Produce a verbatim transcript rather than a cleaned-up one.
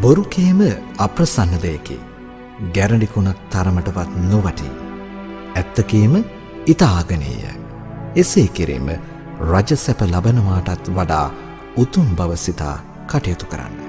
බොරු කීම අප්‍රසන්න දෙයකි. ගැරඬිකුණක් තරමටවත් නොවටි. ඇත්ත කීම ඉතාගනීය. එසේ කිරීම රජ සැප ලබනවාටත් වඩා උතුම් බව සිතා කටයුතු කරන්න.